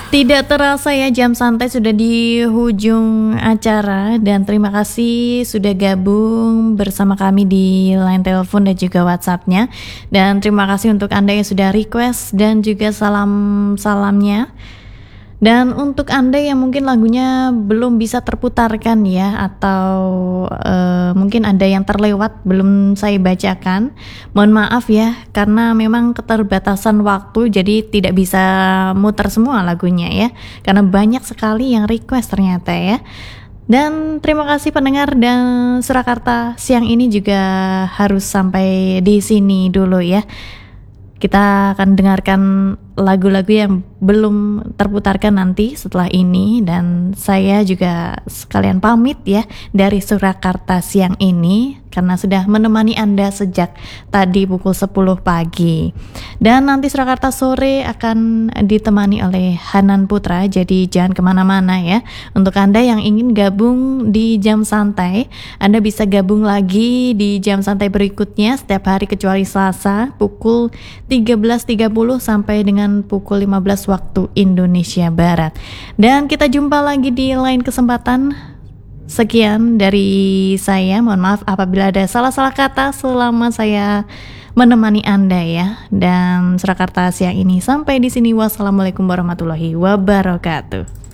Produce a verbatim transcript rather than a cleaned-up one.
Tidak terasa ya jam santai sudah di hujung acara dan terima kasih sudah gabung bersama kami di line telepon dan juga WhatsApp-nya. Dan terima kasih untuk Anda yang sudah request dan juga salam-salamnya. Dan untuk Anda yang mungkin lagunya belum bisa terputarkan ya, atau uh, mungkin ada yang terlewat belum saya bacakan, mohon maaf ya, karena memang keterbatasan waktu jadi tidak bisa muter semua lagunya ya, karena banyak sekali yang request ternyata ya. Dan terima kasih pendengar, dan Surakarta siang ini juga harus sampai di sini dulu ya. Kita akan dengarkan lagu-lagu yang belum terputarkan nanti setelah ini, dan saya juga sekalian pamit ya dari Surakarta siang ini karena sudah menemani Anda sejak tadi pukul sepuluh pagi. Dan nanti Surakarta sore akan ditemani oleh Hanan Putra, jadi jangan kemana-mana ya. Untuk Anda yang ingin gabung di jam santai, Anda bisa gabung lagi di jam santai berikutnya setiap hari kecuali Selasa pukul tiga belas tiga puluh sampai dengan pukul lima belas waktu Indonesia Barat. Dan kita jumpa lagi di lain kesempatan. Sekian dari saya, mohon maaf apabila ada salah-salah kata selama saya menemani Anda ya. Dan Surakarta siang ini sampai di sini. Wassalamualaikum warahmatullahi wabarakatuh.